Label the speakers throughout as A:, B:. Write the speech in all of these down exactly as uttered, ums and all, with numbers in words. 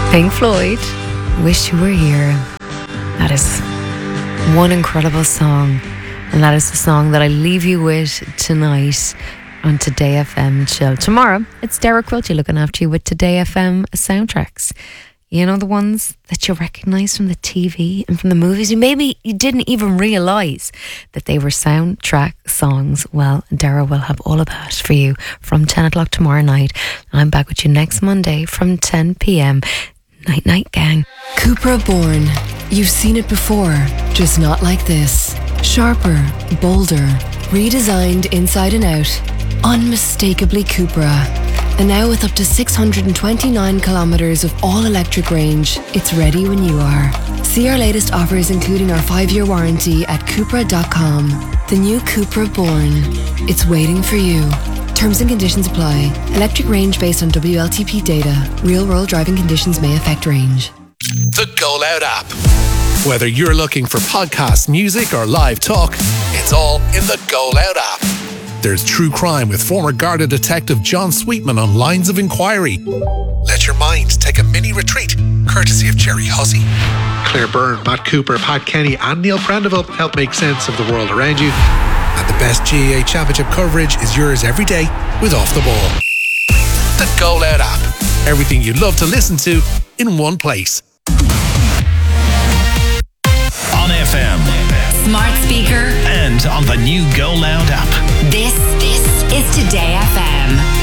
A: Pink Floyd, Wish You Were Here. That is one incredible song, and that is the song that I leave you with tonight on Today F M Chill. Tomorrow, it's Derek Quilty looking after you with Today F M soundtracks. You know, the ones that you recognise from the T V and from the movies. You maybe you didn't even realise that they were soundtrack songs. Well, Dara will have all of that for you from ten o'clock tomorrow night. I'm back with you next Monday from ten p.m. Night, night, gang.
B: Cupra Born. You've seen it before, just not like this. Sharper, bolder, redesigned inside and out. Unmistakably Cupra. And now with up to six hundred twenty-nine kilometres of all-electric range, it's ready when you are. See our latest offers including our five-year warranty at Cupra dot com. The new Cupra Born. It's waiting for you. Terms and conditions apply. Electric range based on W L T P data. Real-world driving conditions may affect range.
C: The Go Loud app. Whether you're looking for podcast, music or live talk, it's all in the Go Loud app. There's true crime with former Garda detective John Sweetman on Lines of Inquiry. Let your mind take a mini retreat, courtesy of Jerry Hussey. Claire Byrne, Matt Cooper, Pat Kenny and Neil Prendeville help make sense of the world around you. And the best G A A Championship coverage is yours every day with Off the Ball. The Go Loud app. Everything you love to listen to in one place.
D: On F M.
E: Smart speaker.
D: And on the new Go Loud app.
E: This, this is Today F M.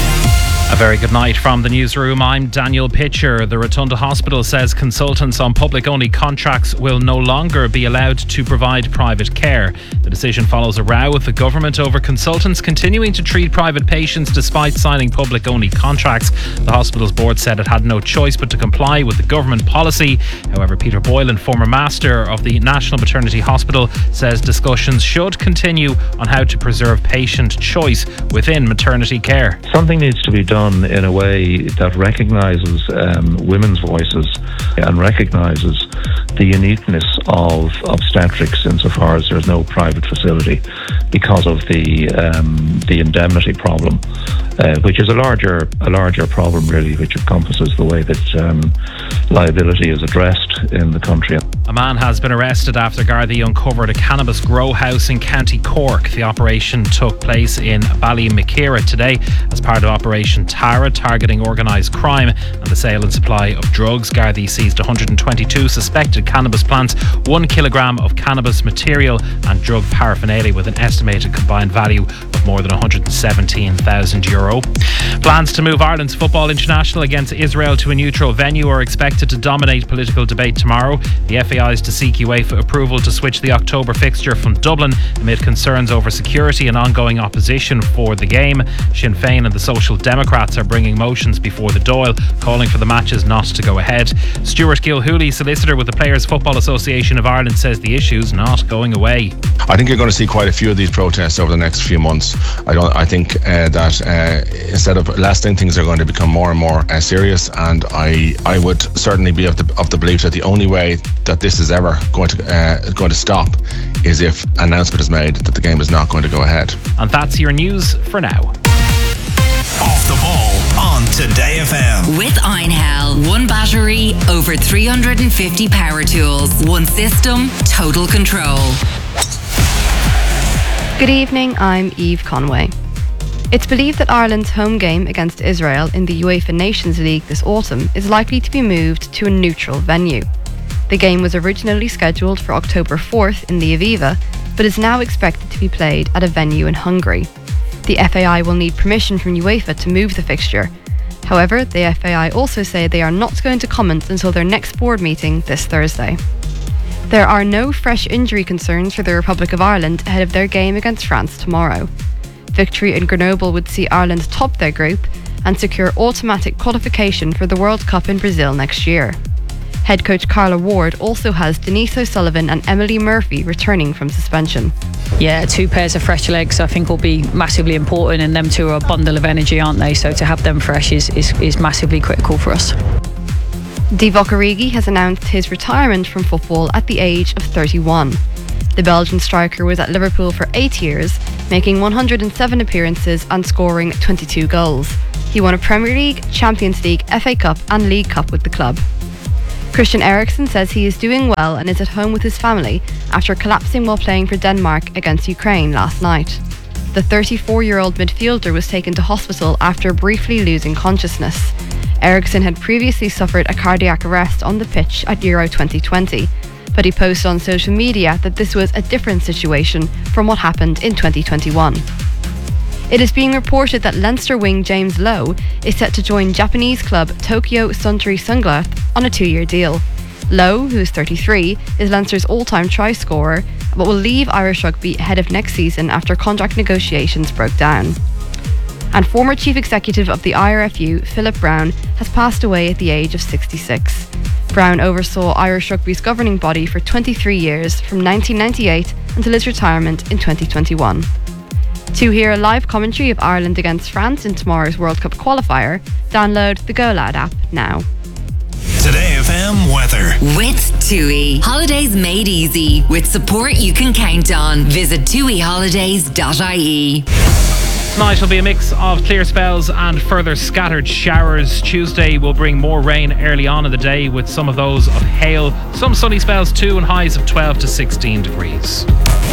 F: A very good night from the newsroom. I'm Daniel Pitcher. The Rotunda Hospital says consultants on public-only contracts will no longer be allowed to provide private care. The decision follows a row with the government over consultants continuing to treat private patients despite signing public-only contracts. The hospital's board said it had no choice but to comply with the government policy. However, Peter Boylan, former master of the National Maternity Hospital, says discussions should continue on how to preserve patient choice within maternity care.
G: Something needs to be done in a way that recognises um, women's voices and recognises the uniqueness of obstetrics insofar as there's no private facility because of the um, the indemnity problem, uh, which is a larger a larger problem really, which encompasses the way that um, liability is addressed in the country.
F: A man has been arrested after Gardaí uncovered a cannabis grow house in County Cork. The operation took place in Ballymakeera today as part of Operation Tara, targeting organised crime and the sale and supply of drugs. Gardaí seized one hundred twenty-two suspected cannabis plants, one kilogram of cannabis material and drug paraphernalia with an estimated combined value of more than one hundred seventeen thousand euro. Plans to move Ireland's football international against Israel to a neutral venue are expected to dominate political debate tomorrow. The F A I is to seek UEFA approval to switch the October fixture from Dublin amid concerns over security and ongoing opposition for the game. Sinn Féin and the Social Democrats are bringing motions before the Dáil, calling for the matches not to go ahead. Stuart Gilhooly, solicitor with the Players Football Association of Ireland, says the issue's not going away.
H: I think you're going to see quite a few of these protests over the next few months. I don't. I think uh, that uh, instead of lessening, things are going to become more and more uh, serious. And I, I would certainly be of the of the belief that the only way that this is ever going to uh, going to stop is if an announcement is made that the game is not going to go ahead.
F: And that's your news for now.
D: Off the Ball on Today F M.
E: With Einhell. One battery, over three hundred fifty power tools. One system, total control.
I: Good evening, I'm Eve Conway. It's believed that Ireland's home game against Israel in the UEFA Nations League this autumn is likely to be moved to a neutral venue. The game was originally scheduled for October fourth in the Aviva, but is now expected to be played at a venue in Hungary. The F A I will need permission from UEFA to move the fixture. However, the F A I also say they are not going to comment until their next board meeting this Thursday. There are no fresh injury concerns for the Republic of Ireland ahead of their game against France tomorrow. Victory in Grenoble would see Ireland top their group and secure automatic qualification for the World Cup in Brazil next year. Head coach Carla Ward also has Denise O'Sullivan and Emily Murphy returning from suspension.
J: Yeah, two pairs of fresh legs I think will be massively important, and them two are a bundle of energy, aren't they? So to have them fresh is, is, is massively critical for us.
I: Divock Origi has announced his retirement from football at the age of thirty-one. The Belgian striker was at Liverpool for eight years, making one hundred seven appearances and scoring twenty-two goals. He won a Premier League, Champions League, F A Cup and League Cup with the club. Christian Eriksen says he is doing well and is at home with his family after collapsing while playing for Denmark against Ukraine last night. The thirty-four-year-old midfielder was taken to hospital after briefly losing consciousness. Eriksen had previously suffered a cardiac arrest on the pitch at Euro twenty twenty, but he posted on social media that this was a different situation from what happened in twenty twenty-one. It is being reported that Leinster wing James Lowe is set to join Japanese club Tokyo Suntory Sunglath on a two-year deal. Lowe, who is thirty-three, is Leinster's all-time try scorer, but will leave Irish rugby ahead of next season after contract negotiations broke down. And former chief executive of the I R F U, Philip Brown, has passed away at the age of sixty-six. Brown oversaw Irish rugby's governing body for twenty-three years, from nineteen ninety-eight until his retirement in twenty twenty-one. To hear a live commentary of Ireland against France in tomorrow's World Cup qualifier, download the Go Loud app now.
D: Today F M weather.
E: With TUI. Holidays made easy. With support you can count on. Visit tui holidays dot I E.
F: Tonight will be a mix of clear spells and further scattered showers. Tuesday will bring more rain early on in the day, with some of those of hail. Some sunny spells too, and highs of twelve to sixteen degrees.